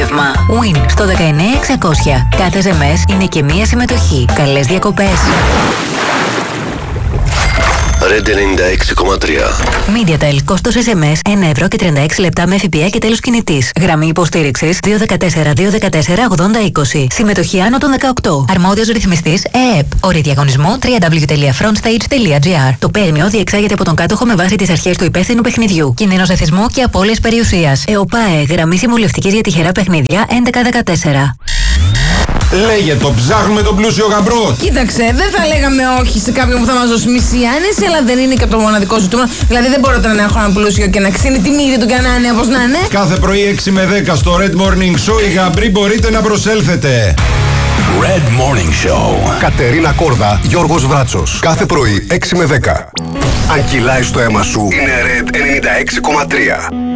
απόγευμα. Win στο 19600. Κάθε SMS είναι και μία συμμετοχή. Καλές διακοπές. Red 96,3. MediaTel, κόστος SMS 1 ευρώ και 36 λεπτά με ΦΠΑ και τέλος κινητής. Γραμμή υποστήριξης 214-214-8020. Συμμετοχή άνω των 18. Αρμόδιος ρυθμιστής ΕΕΠ. Όροι διαγωνισμού www.frontstage.gr. Το παίρνιο διεξάγεται από τον κάτοχο με βάση τις αρχές του υπεύθυνου παιχνιδιού. Κίνδυνος εθισμού και απώλειας περιουσίας. ΕΟΠΑΕ, γραμμή συμβουλευτικής για τυχερά παιχνίδια 1114. Λέγε το, ψάχνουμε τον πλούσιο γαμπρό. Κοίταξε, δεν θα λέγαμε όχι σε κάποιον που θα μας δώσει μισή άνεση, αλλά δεν είναι και το μοναδικό ζητούμενο. Δηλαδή δεν μπορώ τώρα να έχω έναν πλούσιο και να ξύνει τη μύτη του κανάνε όπως να είναι. Κάθε πρωί 6 με 10 στο Red Morning Show οι γαμπροί μπορείτε να προσέλθετε. Red Morning Show. Κατερίνα Κόρδα, Γιώργος Βράτσος. Κάθε πρωί 6 με 10. Αν κυλάει στο αίμα σου, είναι Red 96,3.